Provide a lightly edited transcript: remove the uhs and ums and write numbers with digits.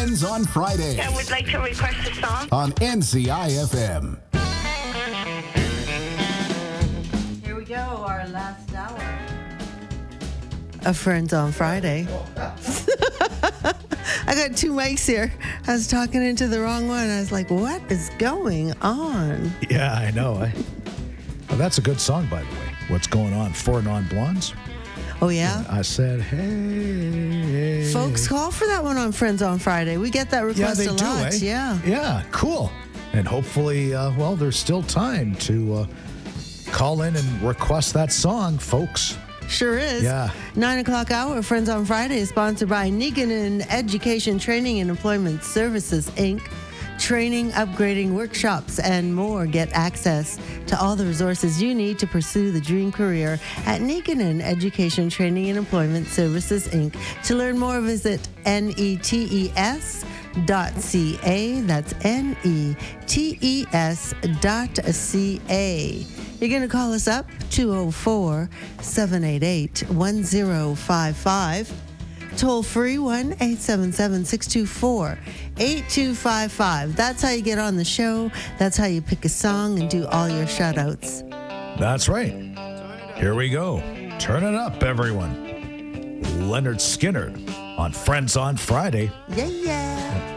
Friends on Friday I would like to request a song. on NCI-FM. Here we go, our last hour of Friends on Friday. I got two mics here. I was talking into the wrong one. I was like, what is going on? Yeah, I know. Well, that's a good song, by the way. What's going on? Four Non-Blondes. Oh, yeah? I said, hey. Folks, call for that one on Friends on Friday. We get that request Yeah, they a do, lot. eh? Yeah. Yeah, cool. And hopefully, there's still time to call in and request that song, folks. Sure is. Yeah. 9 o'clock hour, Friends on Friday is sponsored by Niganen Education Training and Employment Services, Inc. Training, upgrading, workshops, and more. Get access to all the resources you need to pursue the dream career at Niganen Education Training and Employment Services, Inc. To learn more, visit netes.ca. That's netes.ca. You're going to call us up, 204-788-1055. Toll free, 1-877-624-8255. That's how you get on the show. That's how you pick a song and do all your shout-outs. That's right. Here we go. Turn it up, everyone. Leonard Skinner on Friends on Friday. Yeah, yeah.